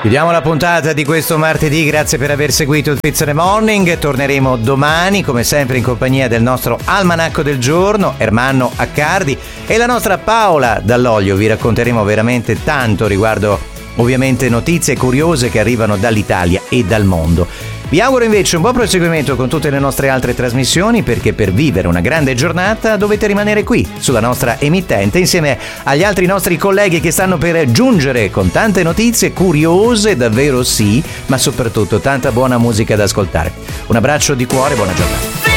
Chiudiamo la puntata di questo martedì, grazie per aver seguito il Pizzone Morning. Torneremo domani, come sempre, in compagnia del nostro almanacco del giorno, Ermanno Accardi, e la nostra Paola Dall'Olio. Vi racconteremo veramente tanto riguardo, ovviamente, notizie curiose che arrivano dall'Italia e dal mondo. Vi auguro invece un buon proseguimento con tutte le nostre altre trasmissioni, perché per vivere una grande giornata dovete rimanere qui, sulla nostra emittente, insieme agli altri nostri colleghi che stanno per giungere con tante notizie curiose, davvero sì, ma soprattutto tanta buona musica da ascoltare. Un abbraccio di cuore, buona giornata.